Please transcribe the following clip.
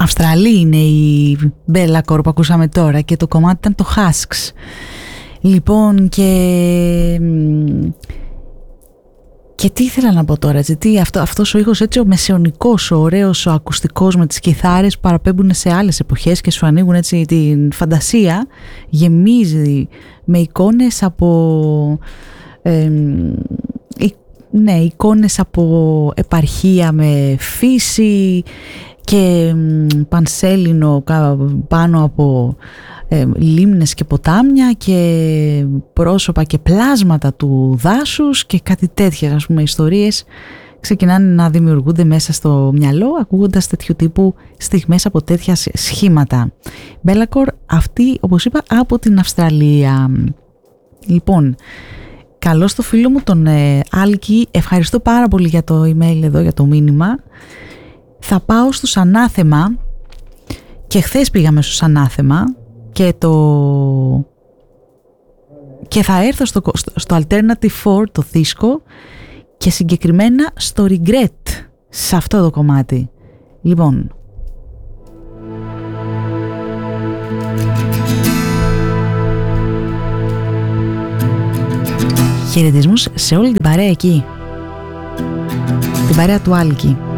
Αυστραλή είναι η Bellacore που ακούσαμε τώρα και το κομμάτι ήταν το Husks. Λοιπόν, και τι ήθελα να πω τώρα, γιατί αυτός ο ήχος έτσι ο μεσαιωνικός, ο ωραίος, ο ακουστικός με τις κιθάρες που παραπέμπουν σε άλλες εποχές και σου ανοίγουν έτσι την φαντασία, γεμίζει με εικόνες από εικόνες από επαρχία με φύση και πανσέλινο πάνω από λίμνες και ποτάμια και πρόσωπα και πλάσματα του δάσους και κάτι τέτοιες, ας πούμε, ιστορίες ξεκινάνε να δημιουργούνται μέσα στο μυαλό ακούγοντας τέτοιου τύπου στιγμές από τέτοια σχήματα. Bellacore, αυτή όπως είπα από την Αυστραλία. Λοιπόν, καλώς στο φίλο μου τον Άλκη, ευχαριστώ πάρα πολύ για το email εδώ, για το μήνυμα. Θα πάω στους Ανάθεμα και χθες πήγαμε στους Ανάθεμα και θα έρθω στο Alternative 4 το δίσκο και συγκεκριμένα στο Regret, σε αυτό το κομμάτι. Λοιπόν, χαιρετισμούς σε όλη την παρέα εκεί, την παρέα του Άλκη.